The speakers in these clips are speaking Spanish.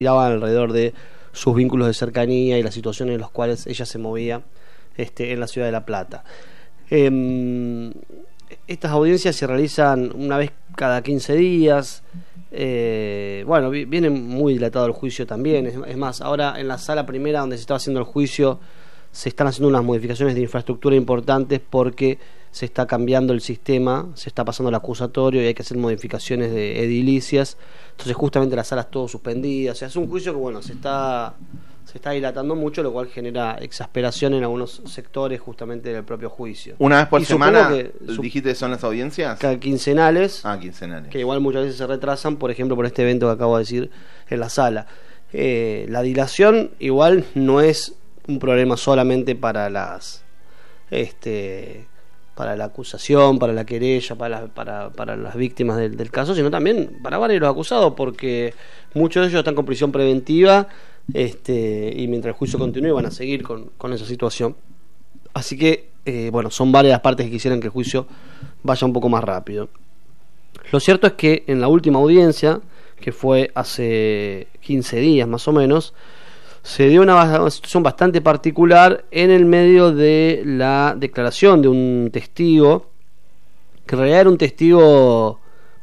giraban alrededor de sus vínculos de cercanía y las situaciones en las cuales ella se movía en la ciudad de La Plata. Estas audiencias se realizan una vez cada 15 días. Bueno, viene muy dilatado el juicio también. Es más, ahora en la sala primera donde se estaba haciendo el juicio se están haciendo unas modificaciones de infraestructura importantes porque se está cambiando el sistema, se está pasando el acusatorio y hay que hacer modificaciones de edilicias. Entonces justamente la sala es todo suspendida. O sea, es un juicio que bueno, se está dilatando mucho, lo cual genera exasperación en algunos sectores justamente del propio juicio. ¿Una vez por semana que, dijiste son las audiencias? Quincenales. Quincenales. Que igual muchas veces se retrasan, por ejemplo, por este evento que acabo de decir en la sala. La dilación igual no es un problema solamente para las para la acusación, para la querella, para las víctimas del caso, sino también para varios acusados, porque muchos de ellos están con prisión preventiva y mientras el juicio continúe van a seguir con esa situación. Así que bueno, son varias las partes que quisieran que el juicio vaya un poco más rápido. Lo cierto es que en la última audiencia, que fue hace 15 días más o menos, se dio una situación bastante particular en el medio de la declaración de un testigo, que en realidad era un testigo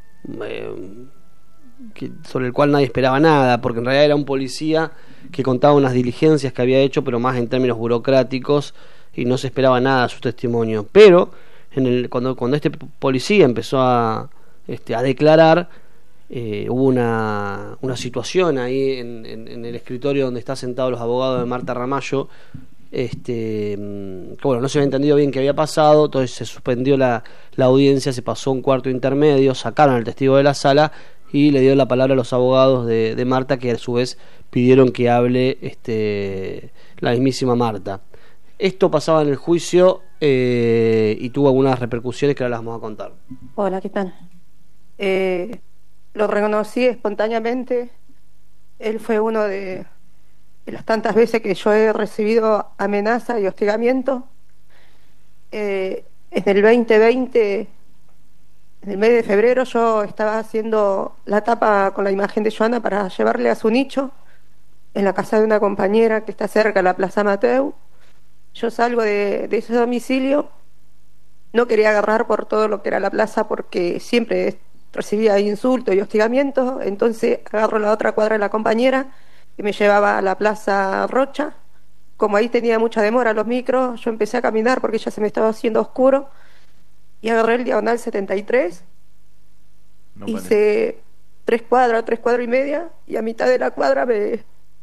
sobre el cual nadie esperaba nada, porque en realidad era un policía que contaba unas diligencias que había hecho, pero más en términos burocráticos, y no se esperaba nada de su testimonio. Pero cuando este policía empezó a declarar, hubo una situación ahí en el escritorio donde están sentados los abogados de Marta Ramallo, que bueno, no se había entendido bien qué había pasado. Entonces se suspendió la audiencia, se pasó un cuarto intermedio, sacaron al testigo de la sala y le dio la palabra a los abogados de Marta, que a su vez pidieron que hable la mismísima Marta. Esto pasaba en el juicio y tuvo algunas repercusiones que ahora las vamos a contar. Hola, ¿qué tal? Lo reconocí espontáneamente. Él fue uno de las tantas veces que yo he recibido amenaza y hostigamiento. En el 2020, en el mes de febrero, yo estaba haciendo la tapa con la imagen de Joana para llevarle a su nicho en la casa de una compañera que está cerca de la Plaza Mateu. Yo salgo de ese domicilio, no quería agarrar por todo lo que era la plaza porque siempre recibía insultos y hostigamientos. Entonces agarro la otra cuadra de la compañera que me llevaba a la Plaza Rocha. Como ahí tenía mucha demora los micros, yo empecé a caminar porque ya se me estaba haciendo oscuro y agarré el diagonal 73. Hice 3 cuadras y media, y a mitad de la cuadra me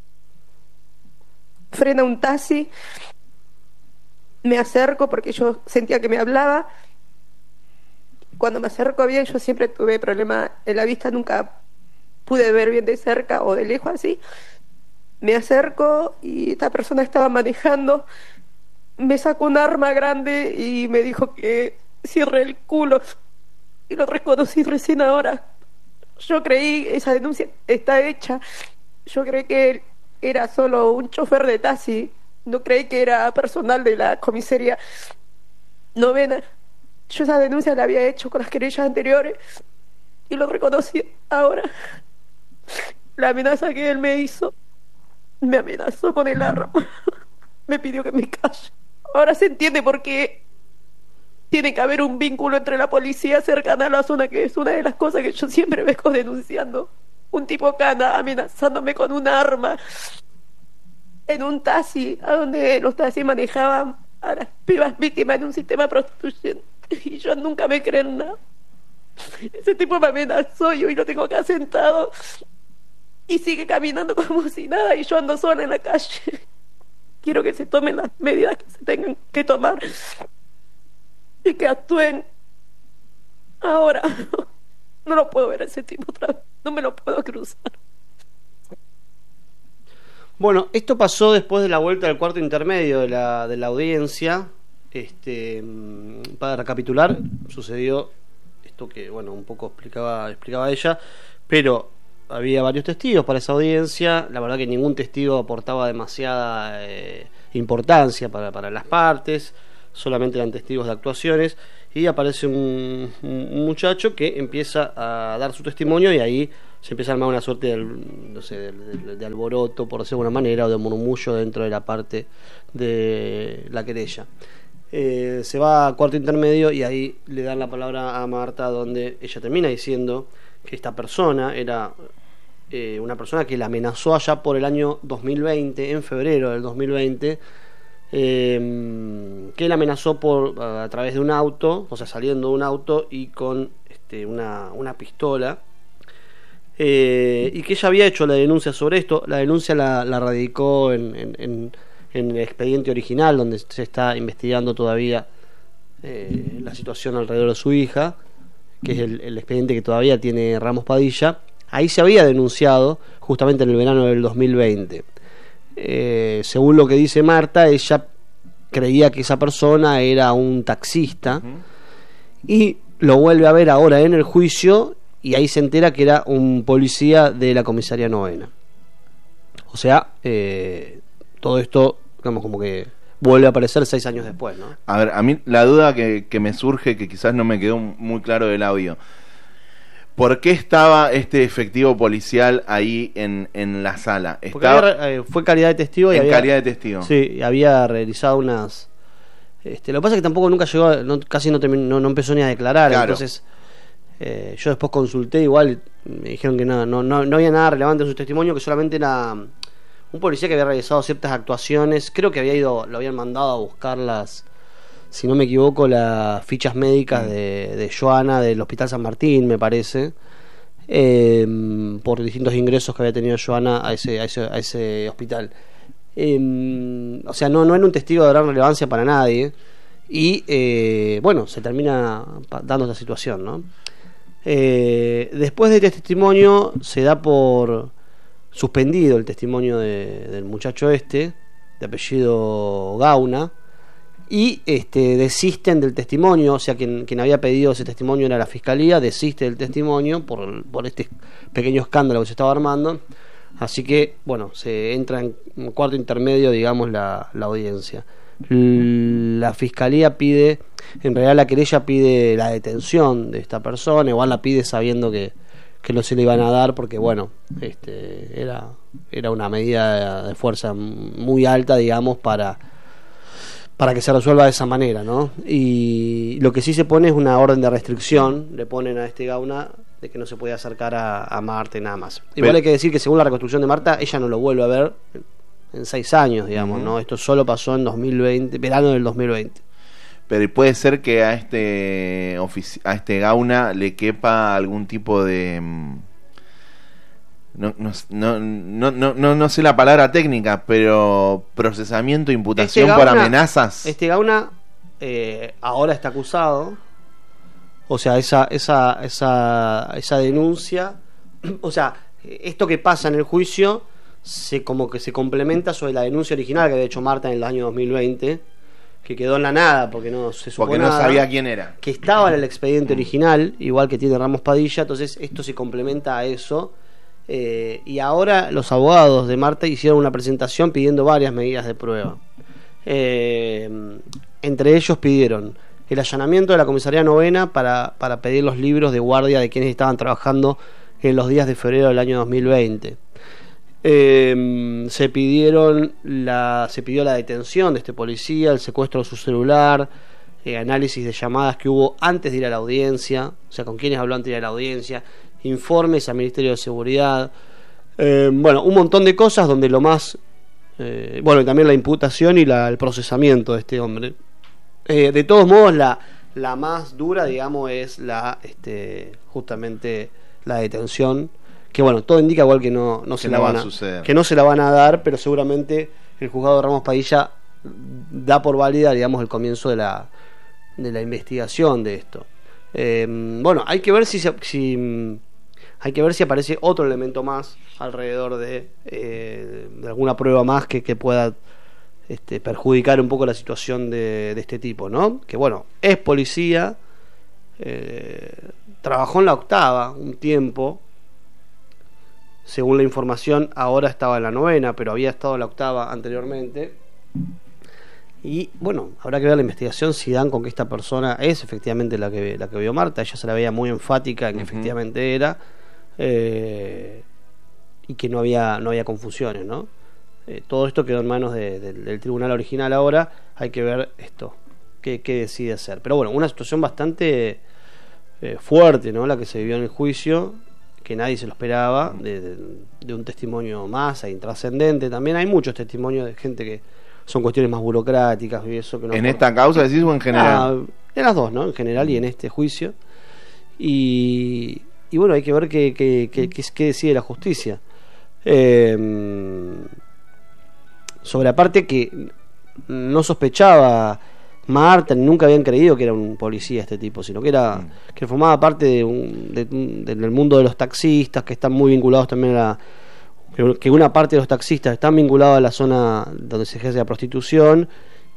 frena un taxi. Me acerco porque yo sentía que me hablaba. Cuando me acerco bien, yo siempre tuve problemas en la vista, nunca pude ver bien de cerca o de lejos así. Me acerco y esta persona estaba manejando, me sacó un arma grande y me dijo que cierre el culo, y lo reconocí recién ahora. Yo creí, esa denuncia está hecha, yo creí que él era solo un chofer de taxi, no creí que era personal de la comisaría novena. Yo esa denuncia la había hecho con las querellas anteriores y lo reconocí ahora. La amenaza que él me hizo, me amenazó con el arma, me pidió que me calle. Ahora se entiende por qué tiene que haber un vínculo entre la policía cercana a la zona, que es una de las cosas que yo siempre vengo denunciando. Un tipo cana amenazándome con un arma en un taxi, a donde los taxis manejaban a las pibas víctimas de un sistema prostituyente, y yo nunca me creen nada. Ese tipo me amenazó y hoy lo tengo acá sentado y sigue caminando como si nada, y yo ando sola en la calle. Quiero que se tomen las medidas que se tengan que tomar y que actúen ahora. No lo puedo ver a ese tipo otra vez, no me lo puedo cruzar. Bueno, esto pasó después de la vuelta del cuarto intermedio de la audiencia. Para recapitular, sucedió esto que, bueno, un poco explicaba ella, pero había varios testigos para esa audiencia. La verdad que ningún testigo aportaba demasiada importancia para las partes, solamente eran testigos de actuaciones, y aparece un muchacho que empieza a dar su testimonio, y ahí se empieza a armar una suerte no sé, de alboroto, por decirlo de alguna manera, o de murmullo dentro de la parte de la querella. Se va a cuarto intermedio y ahí le dan la palabra a Marta, donde ella termina diciendo que esta persona era una persona que la amenazó allá por el año 2020, en febrero del 2020, que la amenazó a través de un auto, o sea, saliendo de un auto y con una pistola, y que ella había hecho la denuncia sobre esto. La denuncia la radicó en el expediente original, donde se está investigando todavía la situación alrededor de su hija, que es el expediente que todavía tiene Ramos Padilla. Ahí se había denunciado justamente en el verano del 2020. Según lo que dice Marta, ella creía que esa persona era un taxista, y lo vuelve a ver ahora en el juicio, y ahí se entera que era un policía de la comisaría novena. O sea, todo esto, digamos, como que vuelve a aparecer 6 años después, ¿no? A ver, a mí la duda que me surge, que quizás no me quedó muy claro del audio: ¿por qué estaba este efectivo policial ahí en la sala? Fue calidad de testigo. Calidad de testigo. Sí, había realizado unas... lo que pasa es que tampoco nunca llegó, casi no empezó ni a declarar, claro. Entonces yo después consulté, igual me dijeron que no había nada relevante en su testimonio, que solamente era un policía que había realizado ciertas actuaciones. Creo que lo habían mandado a buscar si no me equivoco, las fichas médicas de Joana del Hospital San Martín, me parece, por distintos ingresos que había tenido Joana a ese hospital. O sea, no era un testigo de gran relevancia para nadie, y bueno, se termina dando esta situación, ¿no? Después de este testimonio se da por suspendido el testimonio del muchacho de apellido Gauna, y desisten del testimonio. O sea, quien había pedido ese testimonio era la fiscalía, desiste del testimonio por este pequeño escándalo que se estaba armando. Así que, bueno, se entra en cuarto intermedio, digamos, la audiencia. La fiscalía pide, en realidad la querella pide la detención de esta persona, igual la pide sabiendo que no se le iban a dar, porque bueno, era una medida de fuerza muy alta, digamos, para que se resuelva de esa manera, ¿no? Y lo que sí se pone es una orden de restricción, le ponen a Gauna, de que no se puede acercar a Marta, nada más. Igual hay que decir que según la reconstrucción de Marta, ella no lo vuelve a ver en 6 años, digamos, ¿no? Esto solo pasó en 2020, verano del 2020. Pero puede ser que a Gauna le quepa algún tipo de... No sé la palabra técnica, pero procesamiento, imputación por amenazas. Gauna ahora está acusado. O sea, esa denuncia, o sea, esto que pasa en el juicio como que se complementa sobre la denuncia original que había hecho Marta en el año 2020, que quedó en la nada porque no se supo porque no sabía quién era, que estaba en el expediente original, igual que tiene Ramos Padilla. Entonces esto se complementa a eso, y ahora los abogados de Marta hicieron una presentación pidiendo varias medidas de prueba. Entre ellos pidieron el allanamiento de la comisaría novena para pedir los libros de guardia de quienes estaban trabajando en los días de febrero del año 2020. Se pidió la detención de este policía, el secuestro de su celular, análisis de llamadas que hubo antes de ir a la audiencia, o sea, con quienes habló antes de ir a la audiencia, informes al Ministerio de Seguridad, bueno, un montón de cosas donde lo más, bueno, y también la imputación y el procesamiento de este hombre. De todos modos, la más dura, digamos, es justamente la detención, que bueno, todo indica igual que no se la van a suceder, que no se la van a dar, pero seguramente el juzgado de Ramos Padilla da por válida, digamos, el comienzo de la investigación de esto. Bueno, hay que ver si aparece otro elemento más alrededor de alguna prueba más que pueda perjudicar un poco la situación de este tipo, ¿no? Que bueno, es policía, trabajó en la octava un tiempo, según la información ahora estaba en la novena, pero había estado en la octava anteriormente. Y bueno, habrá que ver la investigación si dan con que esta persona es efectivamente la que vio Marta. Ella se la veía muy enfática en que efectivamente era. y que no había confusiones, ¿no? Todo esto quedó en manos del tribunal original. Ahora hay que ver esto, qué decide hacer. Pero bueno, una situación bastante fuerte, ¿no? La que se vivió en el juicio, que nadie se lo esperaba, de un testimonio más intrascendente. También hay muchos testimonios de gente que son cuestiones más burocráticas y eso que no. ¿En esta causa decís o en general? En las dos, ¿no? En general y en este juicio. Y bueno, hay que ver qué decide la justicia. Sobre la parte que no sospechaba Marta, ni nunca habían creído que era un policía este tipo, sino que que formaba parte del mundo de los taxistas, que están muy vinculados también que una parte de los taxistas están vinculados a la zona donde se ejerce la prostitución.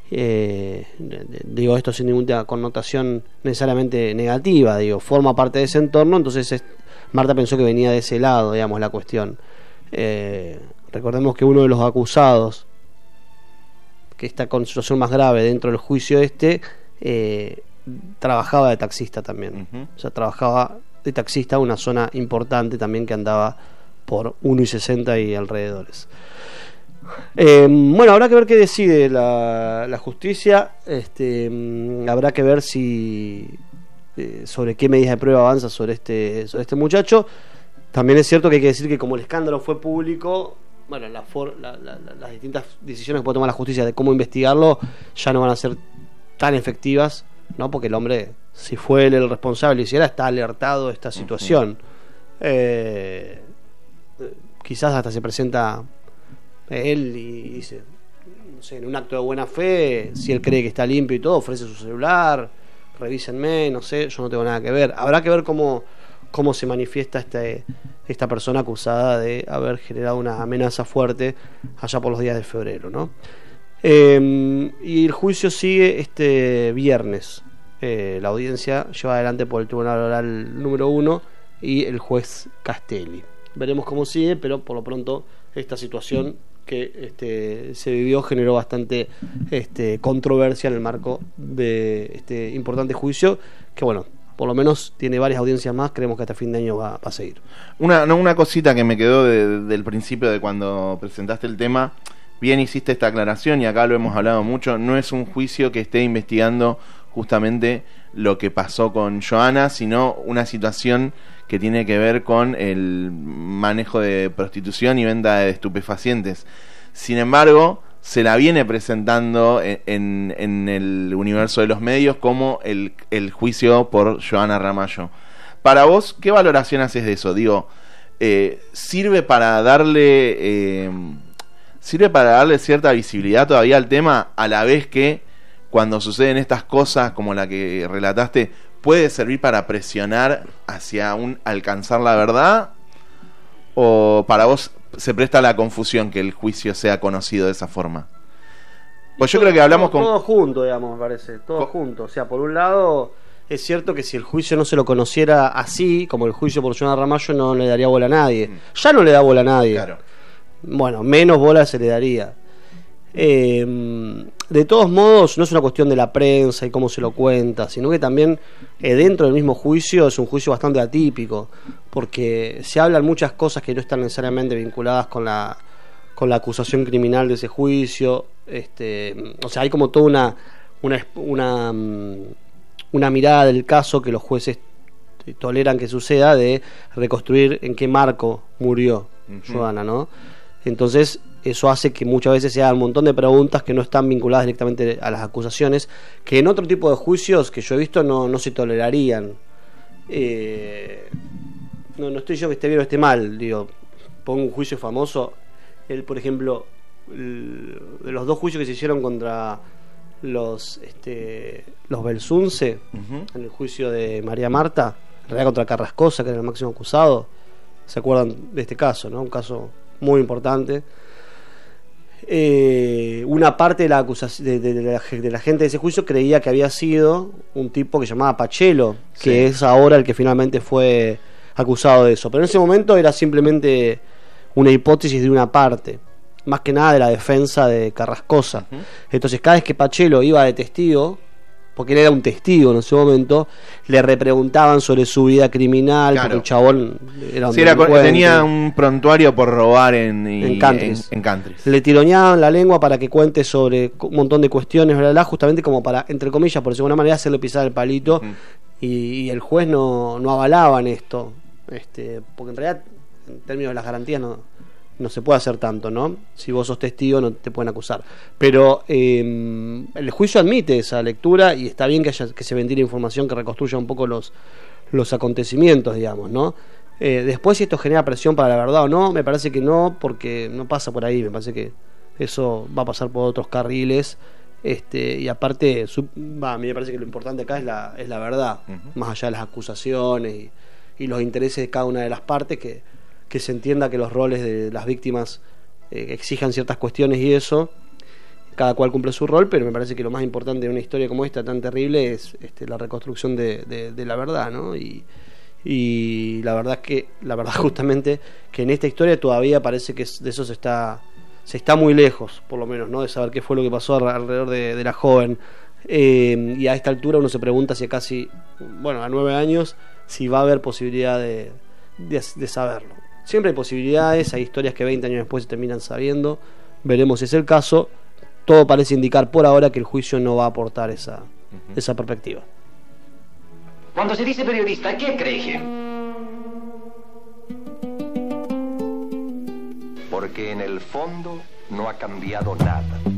Digo esto sin ninguna connotación necesariamente negativa, forma parte de ese entorno. Entonces Marta pensó que venía de ese lado, digamos, la cuestión. Recordemos que uno de los acusados, que está con situación más grave dentro del juicio trabajaba de taxista también. O sea, trabajaba de taxista en una zona importante también, que andaba por 1,60 y alrededores. Bueno, habrá que ver qué decide la justicia. Habrá que ver si sobre qué medidas de prueba avanza sobre este muchacho. También es cierto que hay que decir que como el escándalo fue público, bueno, las distintas decisiones que puede tomar la justicia de cómo investigarlo ya no van a ser tan efectivas, ¿no? Porque el hombre, si fue él el responsable y si era, está alertado de esta situación. Quizás hasta se presenta él y dice, no sé, en un acto de buena fe, si él cree que está limpio y todo, ofrece su celular, revísenme, no sé, yo no tengo nada que ver. Habrá que ver cómo se manifiesta esta persona acusada de haber generado una amenaza fuerte allá por los días de febrero, ¿no? Y el juicio sigue este viernes. La audiencia lleva adelante por el Tribunal Oral número 1 y el juez Castelli. Veremos cómo sigue, pero por lo pronto esta situación que se vivió generó bastante controversia en el marco de este importante juicio, que bueno, por lo menos tiene varias audiencias más. Creemos que hasta fin de año va a seguir. Una cosita que me quedó del principio de cuando presentaste el tema. Bien hiciste esta aclaración y acá lo hemos hablado mucho. No es un juicio que esté investigando justamente lo que pasó con Johanna, sino una situación que tiene que ver con el manejo de prostitución y venta de estupefacientes. Sin embargo, se la viene presentando en el universo de los medios como el juicio por Johanna Ramallo. Para vos, ¿qué valoración haces de eso? Digo, ¿sirve para darle cierta visibilidad todavía al tema, a la vez que cuando suceden estas cosas como la que relataste, puede servir para presionar hacia alcanzar la verdad? ¿O para vos se presta la confusión que el juicio sea conocido de esa forma? Pues yo creo que hablamos con... Todo junto, digamos, me parece, todo junto. O sea, por un lado, es cierto que si el juicio no se lo conociera así, como el juicio por Johanna Ramallo, no le daría bola a nadie. Ya no le da bola a nadie. Claro. Bueno, menos bola se le daría. De todos modos, no es una cuestión de la prensa y cómo se lo cuenta, sino que también dentro del mismo juicio es un juicio bastante atípico, porque se hablan muchas cosas que no están necesariamente vinculadas con la acusación criminal de ese juicio. O sea, hay como toda una mirada del caso que los jueces toleran que suceda, de reconstruir en qué marco murió Johanna, ¿no? Entonces eso hace que muchas veces se hagan un montón de preguntas que no están vinculadas directamente a las acusaciones, que en otro tipo de juicios que yo he visto no se tolerarían. No estoy yo que esté bien o esté mal, digo, pongo un juicio famoso, por ejemplo, de los dos juicios que se hicieron contra los Belsunce, en el juicio de María Marta, en realidad contra Carrascosa, que era el máximo acusado. ¿Se acuerdan de este caso, no? Un caso muy importante. Una parte de la acusación de la gente de ese juicio creía que había sido un tipo que se llamaba Pachelo, que es ahora el que finalmente fue acusado de eso, pero en ese momento era simplemente una hipótesis de una parte, más que nada de la defensa de Carrascosa. Entonces cada vez que Pachelo iba de testigo, porque él era un testigo en ese momento, le repreguntaban sobre su vida criminal, Claro. porque el chabón era un Sí, delincuente. tenía un prontuario por robar en Countries. en Countries. Le tironeaban la lengua para que cuente sobre un montón de cuestiones, bla, bla, bla, justamente como para, entre comillas, por decirlo de alguna manera, hacerle pisar el palito. Ujú. Y el juez no avalaba en esto, porque en realidad, en términos de las garantías, no se puede hacer tanto, ¿no? Si vos sos testigo no te pueden acusar. Pero el juicio admite esa lectura y está bien que se ventile información que reconstruya un poco los acontecimientos, digamos, ¿no? Después, si esto genera presión para la verdad o no, me parece que no, porque no pasa por ahí. Me parece que eso va a pasar por otros carriles. Y aparte, a mí me parece que lo importante acá es la verdad, Ujú. más allá de las acusaciones y los intereses de cada una de las partes, que se entienda que los roles de las víctimas exijan ciertas cuestiones y eso, cada cual cumple su rol, pero me parece que lo más importante de una historia como esta tan terrible es la reconstrucción de la verdad, ¿no? Y la verdad justamente que en esta historia todavía parece que de eso se está muy lejos, por lo menos, ¿no? De saber qué fue lo que pasó alrededor de la joven. Y a esta altura uno se pregunta si a 9 años, si va a haber posibilidad de saberlo. Siempre hay posibilidades, hay historias que 20 años después se terminan sabiendo. Veremos si es el caso. Todo parece indicar por ahora que el juicio no va a aportar esa perspectiva. Cuando se dice periodista, ¿qué cree? Porque en el fondo no ha cambiado nada.